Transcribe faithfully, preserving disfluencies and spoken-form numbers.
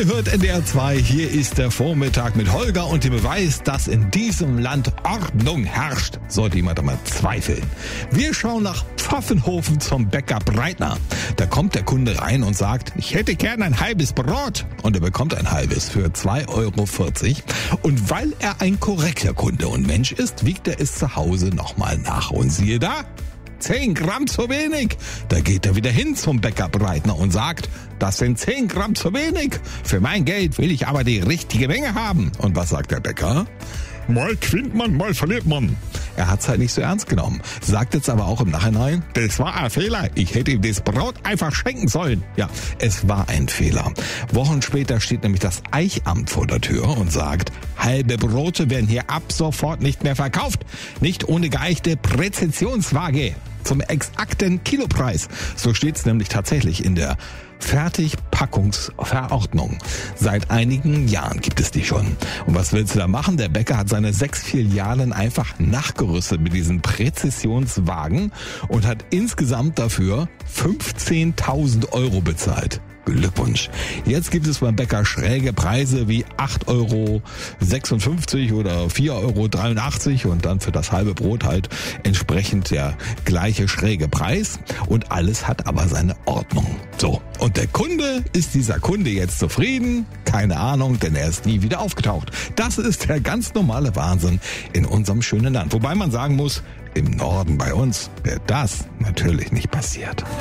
Ihr hört N D R zwei, hier ist der Vormittag mit Holger und dem Beweis, dass in diesem Land Ordnung herrscht, sollte jemand einmal zweifeln. Wir schauen nach Pfaffenhofen zum Bäcker Breitner. Da kommt der Kunde rein und sagt, ich hätte gern ein halbes Brot. Und er bekommt ein halbes für zwei Euro vierzig. Und weil er ein korrekter Kunde und Mensch ist, wiegt er es zu Hause nochmal nach. Und siehe da, zehn Gramm zu wenig. Da geht er wieder hin zum Bäcker Breitner und sagt, das sind zehn Gramm zu wenig. Für mein Geld will ich aber die richtige Menge haben. Und was sagt der Bäcker? Mal gewinnt man, mal verliert man. Er hat's halt nicht so ernst genommen. Sagt jetzt aber auch im Nachhinein, das war ein Fehler. Ich hätte ihm das Brot einfach schenken sollen. Ja, es war ein Fehler. Wochen später steht nämlich das Eichamt vor der Tür und sagt, halbe Brote werden hier ab sofort nicht mehr verkauft. Nicht ohne geeichte Präzisionswaage zum exakten Kilopreis. So steht's nämlich tatsächlich in der Fertigpackungsverordnung. Seit einigen Jahren gibt es die schon. Und was willst du da machen? Der Bäcker hat seine sechs Filialen einfach nachgerüstet mit diesen Präzisionswagen und hat insgesamt dafür fünfzehntausend Euro bezahlt. Glückwunsch. Jetzt gibt es beim Bäcker schräge Preise wie acht Euro sechsundfünfzig oder vier Euro dreiundachtzig und dann für das halbe Brot halt entsprechend der gleiche schräge Preis. Und alles hat aber seine Ordnung. So, und der Kunde, ist dieser Kunde jetzt zufrieden? Keine Ahnung, denn er ist nie wieder aufgetaucht. Das ist der ganz normale Wahnsinn in unserem schönen Land. Wobei man sagen muss, im Norden bei uns wäre das natürlich nicht passiert.